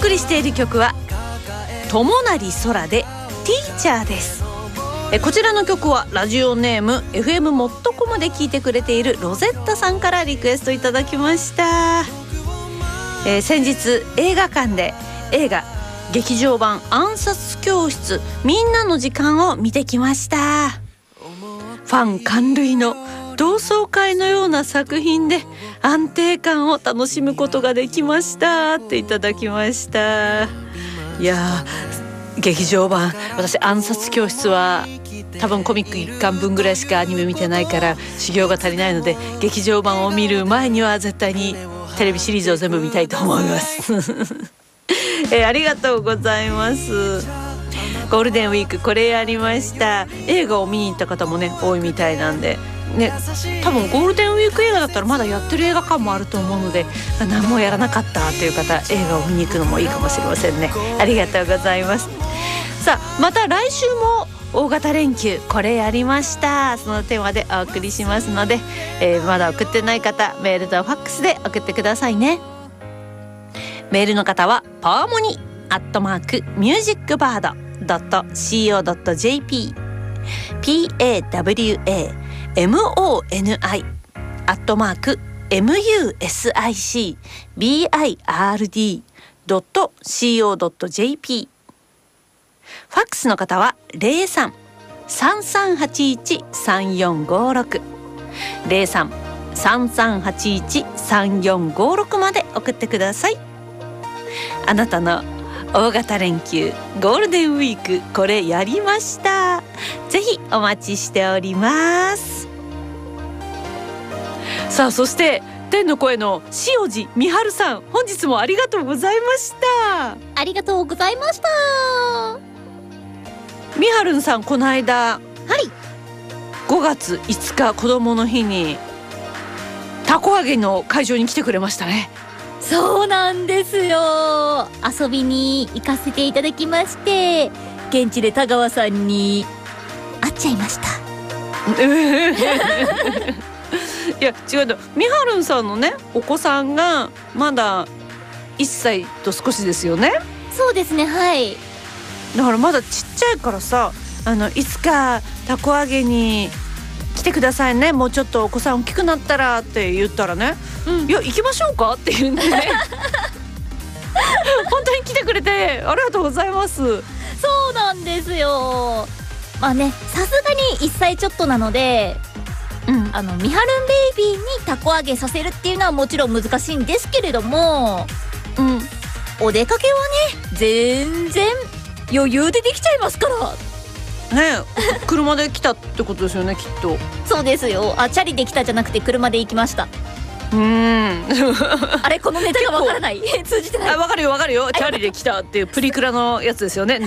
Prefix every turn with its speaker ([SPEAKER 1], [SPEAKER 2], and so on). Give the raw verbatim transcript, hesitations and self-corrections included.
[SPEAKER 1] 送りしている曲は友成空でティーチャーです。えこちらの曲はラジオネーム エフエム モットコムで聴いてくれているロゼッタさんからリクエストいただきました。えー、先日映画館で映画劇場版暗殺教室みんなの時間を見てきました。ファン感類の同窓会のような作品で安定感を楽しむことができましたっていただきました。いや劇場版、私暗殺教室は多分コミックいっかんぶんぐらいしかアニメ見てないから修行が足りないので、劇場版を見る前には絶対にテレビシリーズを全部見たいと思いますえありがとうございます。ゴールデンウィークこれやりました。映画を見に行った方もね多いみたいなんでね、多分ゴールデンウィーク映画だったらまだやってる映画館もあると思うので、何もやらなかったという方、映画を見に行くのもいいかもしれませんね。ありがとうございます。さあまた来週も大型連休これやりました、そのテーマでお送りしますので、えー、まだ送ってない方メールとファックスで送ってくださいね。メールの方はパワモニアットマークミュージックバードドット シーオードットジェーピー ピーエーダブリューエーエムオーエヌアイ アットマーク エムユーエスアイシービーアイアールディー ドット シーオードットジェーピー。 ファックスの方は ゼロさん さんさんはちいち さんよんごろく ゼロさん さんさんはちいち さんよんごろくまで送ってください。あなたの大型連休ゴールデンウィークこれやりました、ぜひお待ちしております。さあそして天の声の塩路美春さん、本日もありがとうございました。
[SPEAKER 2] ありがとうございました。
[SPEAKER 1] 美春さんこの間、
[SPEAKER 2] はい、
[SPEAKER 1] ごがついつか子どもの日にたこ揚げの会場に来てくれましたね。
[SPEAKER 2] そうなんですよ。遊びに行かせていただきまして、現地で田川さんに会っちゃいました
[SPEAKER 1] いや違うの、みはるんさんのねお子さんがまだいっさいと少しですよね。
[SPEAKER 2] そうですね、はい。
[SPEAKER 1] だからまだちっちゃいからさ、あのいつかたこ揚げに来てくださいね、もうちょっとお子さん大きくなったらって言ったらね、うん、いや行きましょうかって言うんでね本当に来てくれてありがとうございます。
[SPEAKER 2] そうなんですよ。まあね、さすがにいっさいちょっとなので、うん、あのみはるんベイビーにたこ揚げさせるっていうのはもちろん難しいんですけれども、うん、お出かけはね全然余裕でできちゃいますから
[SPEAKER 1] ね。車で来たってことですよねきっと。
[SPEAKER 2] そうですよ。あ、チャリで来たじゃなくて車で行きました。
[SPEAKER 1] うーん
[SPEAKER 2] あれこのネタがわからない通じてない。
[SPEAKER 1] あ、わかるよわかるよ、チャリで来たっていうプリクラのやつですよね